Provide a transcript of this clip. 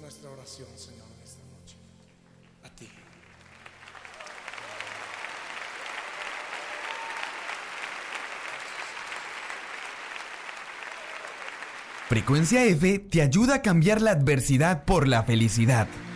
nuestra oración, Señor, en esta noche. A ti. Frecuencia F te ayuda a cambiar la adversidad por la felicidad.